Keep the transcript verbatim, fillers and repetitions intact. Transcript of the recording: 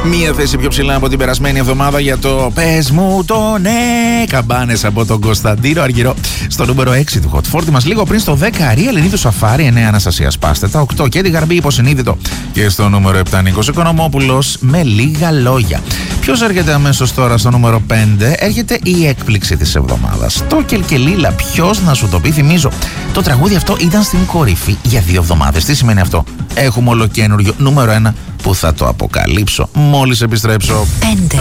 Μία θέση πιο ψηλά από την περασμένη εβδομάδα για το «Πες μου το ναι». Καμπάνες από τον Κωνσταντίνο Αργυρό. Στο νούμερο έξι του Hot φορty μας, λίγο πριν στο δέκα, Αρία Ελληνίδου Σαφάρι, εννέα Αναστασία Πάστετα, οκτώ και την Γαρμπή Υποσυνείδητο. Και στο νούμερο επτά Νίκος Οικονομόπουλος με λίγα λόγια. Ποιος έρχεται αμέσως τώρα στο νούμερο πέντε? Έρχεται η έκπληξη της εβδομάδας. Το Κελκελίλα, ποιος να σου το πει? Θυμίζω, το τραγούδι αυτό ήταν στην κορυφή για δύο εβδομάδες. Τι σημαίνει αυτό? Έχουμε ολοκένουργιο νούμερο ένα που θα το αποκαλύψω μόλις επιστρέψω. πέντε.